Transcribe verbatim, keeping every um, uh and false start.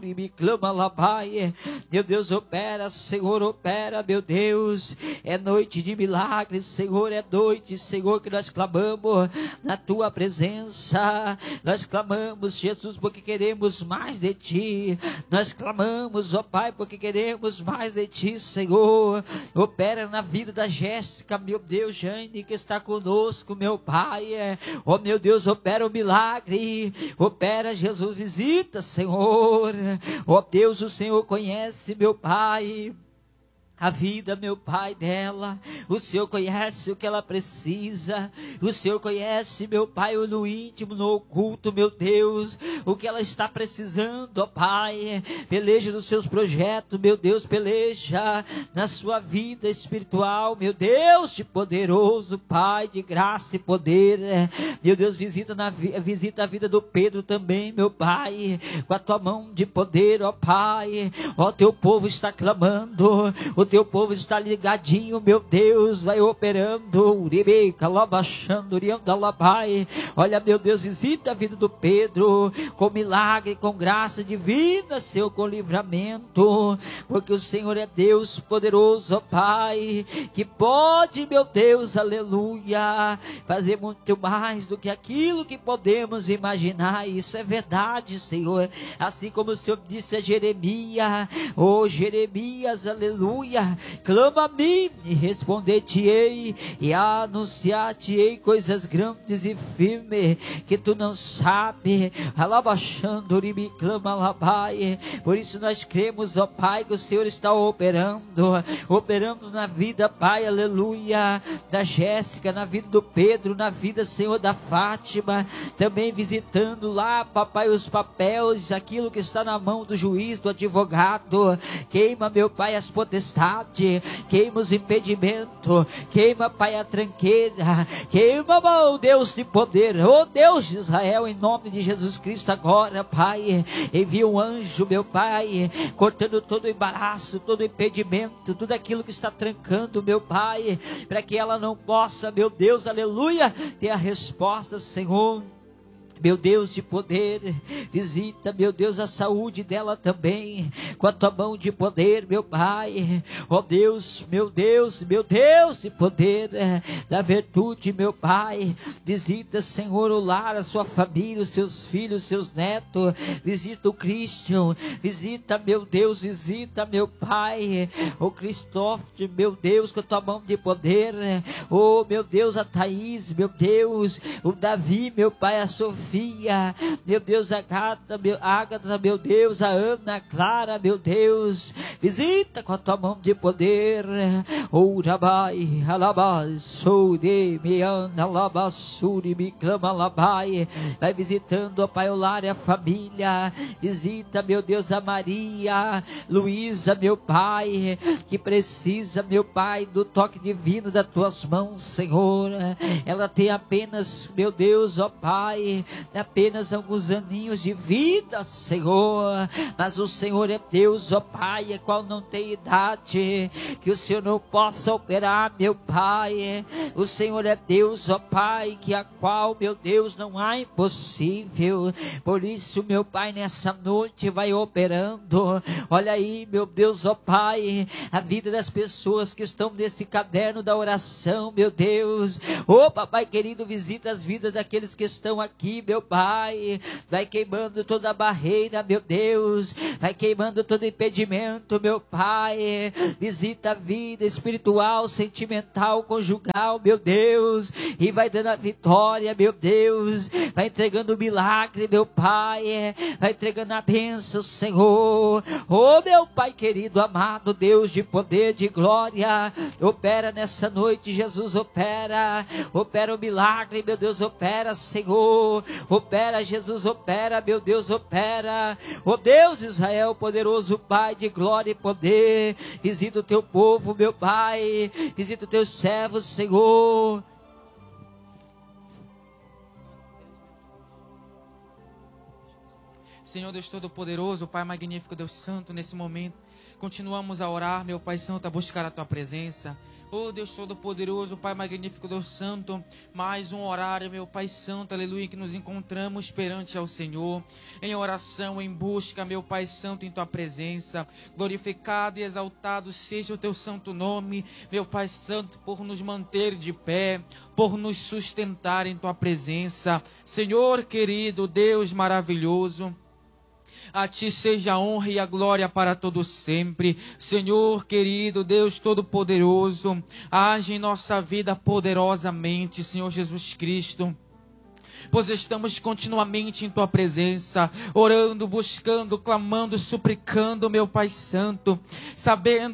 e me clama lá, Pai. Meu Deus, opera, Senhor, opera, meu Deus. É noite de milagres, Senhor, é noite, Senhor, que nós clamamos na tua presença. Nós clamamos, Jesus, porque queremos mais de ti. Nós clamamos, ó Pai, porque queremos mais de ti, Senhor. Opera na vida da Jéssica, meu Deus, Jane, que está conosco, meu Pai. Ó meu Deus, opera o milagre. Opera, Jesus, visita, Senhor. Ó Deus, o Senhor conhece, meu Pai, a vida, meu Pai, dela. O Senhor conhece o que ela precisa. O Senhor conhece, meu Pai, o no íntimo, no oculto, meu Deus, o que ela está precisando, ó Pai. Peleja nos seus projetos, meu Deus, peleja na sua vida espiritual, meu Deus, de poderoso, Pai, de graça e poder. Meu Deus, visita, na, visita a vida do Pedro também, meu Pai, com a tua mão de poder, ó Pai. Ó, teu povo está clamando, o teu povo está ligadinho, meu Deus, vai operando. Olha, meu Deus, visita a vida do Pedro com milagre, com graça divina, Senhor, com livramento, porque o Senhor é Deus poderoso, ó Pai, que pode, meu Deus, aleluia, fazer muito mais do que aquilo que podemos imaginar. Isso é verdade, Senhor, assim como o Senhor disse a Jeremias, ô Jeremias, aleluia, clama a mim e responder-te-ei e anunciar-te-ei coisas grandes e firmes que tu não sabes. Alabachando, me clama lá, Pai. Por isso nós cremos, ó Pai, que o Senhor está operando, operando na vida, Pai, aleluia, da Jéssica, na vida do Pedro, na vida, Senhor, da Fátima, também visitando lá, papai, os papéis, aquilo que está na mão do juiz, do advogado. Queima, meu Pai, as potestades, queima os impedimentos, queima, Pai, a tranqueira, queima, ó Deus de poder, ó Deus de Israel, em nome de Jesus Cristo agora, Pai, envia um anjo, meu Pai, cortando todo o embaraço, todo o impedimento, tudo aquilo que está trancando, meu Pai, para que ela não possa, meu Deus, aleluia, ter a resposta, Senhor. Meu Deus de poder, visita, meu Deus, a saúde dela também, com a tua mão de poder, meu Pai. Ó Deus, meu Deus, meu Deus de poder, da virtude, meu Pai. Visita, Senhor, o lar, a sua família, os seus filhos, os seus netos. Visita o Christian, visita, meu Deus, visita, meu Pai. O Cristóvão, meu Deus, com a tua mão de poder. Oh, meu Deus, a Thaís, meu Deus, o Davi, meu Pai, a Sofia. Meu Deus, a Gata, meu, Ágata, meu Deus, a Ana Clara, meu Deus, visita com a tua mão de poder. Oh, Rabai, Alabai, sou de me anda, Alabassuri, me clama, Alabai. Vai visitando, ó Pai, o lar e a família. Visita, meu Deus, a Maria, Luísa, meu Pai, que precisa, meu Pai, do toque divino das tuas mãos, Senhor. Ela tem apenas, meu Deus, ó Pai, apenas alguns aninhos de vida, Senhor, mas o Senhor é Deus, ó Pai, a qual não tem idade, que o Senhor não possa operar, meu Pai. O Senhor é Deus, ó Pai, que a qual, meu Deus, não há impossível. Por isso, meu Pai, nessa noite vai operando. Olha aí, meu Deus, ó Pai, a vida das pessoas que estão nesse caderno da oração, meu Deus. Ô Papai querido, visita as vidas daqueles que estão aqui, meu Pai, vai queimando toda a barreira, meu Deus, vai queimando todo impedimento, meu Pai. Visita a vida espiritual, sentimental, conjugal, meu Deus, e vai dando a vitória, meu Deus, vai entregando o milagre, meu Pai, vai entregando a bênção, Senhor. Oh, meu Pai querido, amado Deus de poder, de glória, opera nessa noite, Jesus, opera, opera o milagre, meu Deus, opera, Senhor. Opera, Jesus, opera, meu Deus, opera. Ó Deus, Israel, poderoso Pai de glória e poder, visita o teu povo, meu Pai, visita os teus servos, Senhor. Senhor Deus Todo-Poderoso, Pai Magnífico, Deus Santo, nesse momento continuamos a orar, meu Pai Santo, a buscar a Tua presença. Oh Deus Todo-Poderoso, Pai Magnífico, Deus Santo, mais um horário, meu Pai Santo, aleluia, que nos encontramos perante ao Senhor, em oração, em busca, meu Pai Santo, em Tua presença. Glorificado e exaltado seja o Teu santo nome, meu Pai Santo, por nos manter de pé, por nos sustentar em Tua presença. Senhor querido, Deus maravilhoso, a Ti seja a honra e a glória para todo sempre. Senhor querido, Deus Todo-Poderoso, age em nossa vida poderosamente, Senhor Jesus Cristo, pois estamos continuamente em Tua presença, orando, buscando, clamando, suplicando, meu Pai Santo, sabendo